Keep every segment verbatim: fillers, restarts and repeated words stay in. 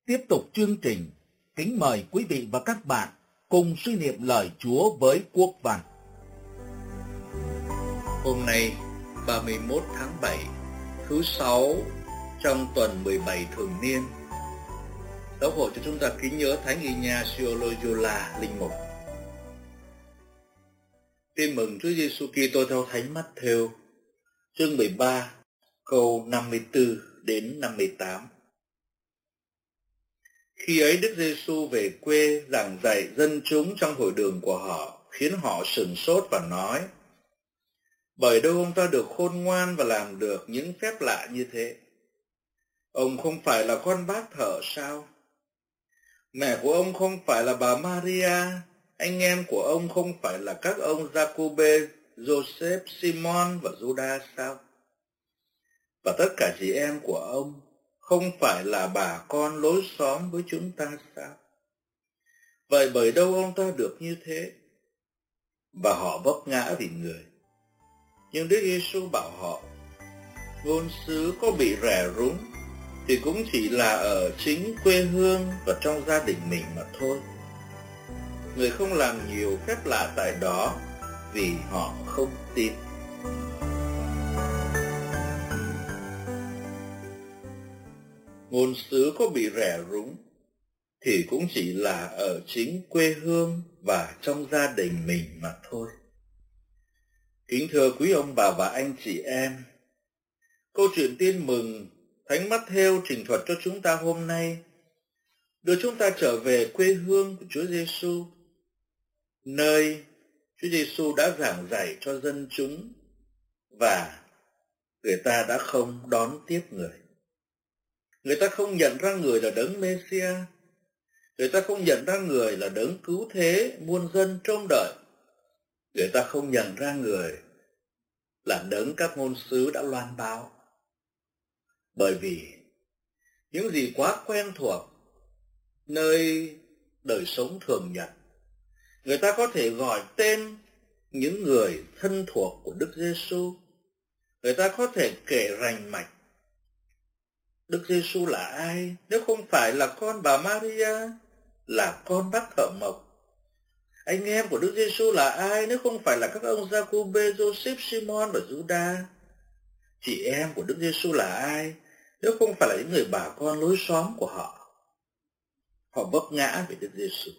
Tiếp tục chương trình, kính mời quý vị và các bạn cùng suy niệm lời Chúa với Quốc Văn. Hôm nay, ba mươi mốt tháng bảy, thứ sáu trong tuần mười bảy thường niên. Giáo hội cho chúng ta kính nhớ Thánh Ignacio Loyola, linh mục. Tin mừng Chúa Giêsu Kitô theo Thánh Matthew, chương mười ba, câu năm mươi tư đến năm mươi tám. Khi ấy Đức Giêsu về quê giảng dạy dân chúng trong hội đường của họ, khiến họ sửng sốt và nói: bởi đâu ông ta được khôn ngoan và làm được những phép lạ như thế? Ông không phải là con bác thợ sao? Mẹ của ông không phải là bà Maria? Anh em của ông không phải là các ông Giacôbê, Joseph, Simon và Judas sao? Và tất cả chị em của ông không phải là bà con lối xóm với chúng ta sao? Vậy bởi đâu ông ta được như thế? Và họ vấp ngã vì người. Nhưng Đức Giêsu bảo họ: ngôn sứ có bị rẻ rúng thì cũng chỉ là ở chính quê hương và trong gia đình mình mà thôi. Người không làm nhiều phép lạ tại đó vì họ không tin. Ngôn sứ có bị rẻ rúng thì cũng chỉ là ở chính quê hương và trong gia đình mình mà thôi. Kính thưa quý ông bà và anh chị em, câu chuyện tin mừng Thánh Matthew trình thuật cho chúng ta hôm nay đưa chúng ta trở về quê hương của Chúa Giêsu, nơi Chúa Giêsu đã giảng dạy cho dân chúng và người ta đã không đón tiếp người. Người ta không nhận ra người là đấng Mêsia. Người ta không nhận ra người là đấng cứu thế muôn dân trông đợi. Người ta không nhận ra người là đấng các ngôn sứ đã loan báo. Bởi vì những gì quá quen thuộc nơi đời sống thường nhật, người ta có thể gọi tên những người thân thuộc của Đức Giêsu. Người ta có thể kể rành mạch Đức Giêsu là ai nếu không phải là con bà Maria, là con bác thợ mộc? Anh em của Đức Giêsu là ai nếu không phải là các ông Giacôbê, Joseph, Simon và Judas? Chị em của Đức Giêsu là ai nếu không phải là những người bà con lối xóm của họ? Họ vấp ngã về Đức Giêsu.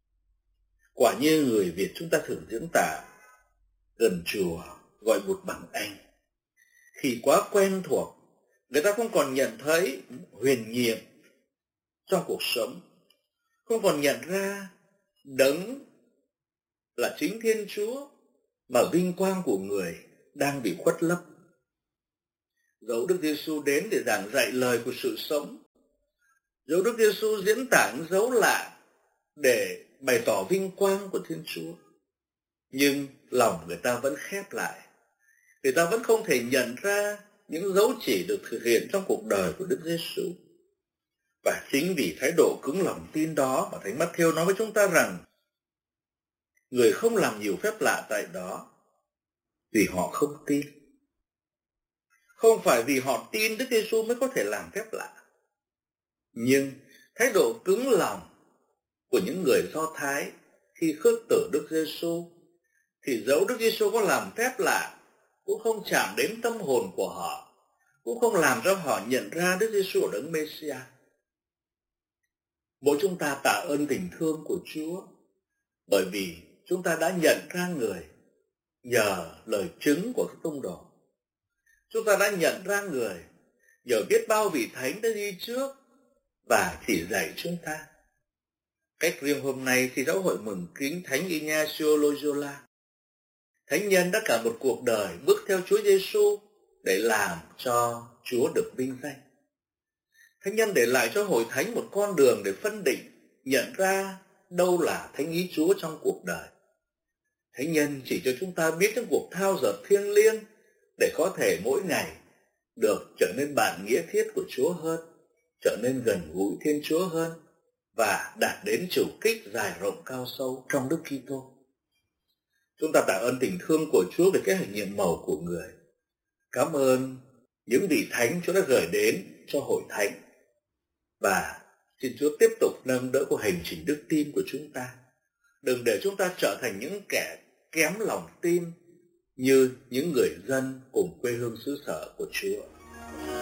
Quả như người Việt chúng ta thường diễn tả gần chùa gọi một bằng anh. Khi quá quen thuộc, người ta không còn nhận thấy huyền nhiệm trong cuộc sống, không còn nhận ra đấng là chính Thiên Chúa mà vinh quang của người đang bị khuất lấp. Dẫu Đức Giêsu đến để giảng dạy lời của sự sống, dẫu Đức Giêsu diễn tả những dấu lạ để bày tỏ vinh quang của Thiên Chúa, nhưng lòng người ta vẫn khép lại. Người ta vẫn không thể nhận ra những dấu chỉ được thực hiện trong cuộc đời của Đức Giêsu. Và chính vì thái độ cứng lòng tin đó mà Thánh Matthew nói với chúng ta rằng người không làm nhiều phép lạ tại đó vì họ không tin. Không phải vì họ tin Đức Giêsu mới có thể làm phép lạ, nhưng thái độ cứng lòng của những người Do Thái khi khước từ Đức Giêsu, thì dẫu Đức Giêsu có làm phép lạ cũng không chạm đến tâm hồn của họ, cũng không làm cho họ nhận ra Đức Giêsu là đấng Mêsia. Mỗi chúng ta tạ ơn tình thương của Chúa, bởi vì chúng ta đã nhận ra người nhờ lời chứng của các tông đồ. Chúng ta đã nhận ra người nhờ biết bao vị thánh đã đi trước và chỉ dạy chúng ta. Cách riêng hôm nay khi giáo hội mừng kính Thánh Ignacio Loyola, thánh nhân đã cả một cuộc đời bước theo Chúa Giêsu để làm cho Chúa được vinh danh. Thánh nhân để lại cho hội thánh một con đường để phân định, nhận ra đâu là thánh ý Chúa trong cuộc đời. Thánh nhân chỉ cho chúng ta biết những cuộc thao dượt thiêng liêng để có thể mỗi ngày được trở nên bản nghĩa thiết của Chúa hơn, trở nên gần gũi Thiên Chúa hơn và đạt đến chủ kích dài rộng cao sâu trong Đức Kitô. Chúng ta tạ ơn tình thương của Chúa về cái hành nhiệm màu của người. Cảm ơn những vị thánh Chúa đã gửi đến cho hội thánh. Và Xin Chúa tiếp tục nâng đỡ của hành trình đức tin của chúng ta. Đừng để chúng ta trở thành những kẻ kém lòng tin như những người dân cùng quê hương xứ sở của Chúa.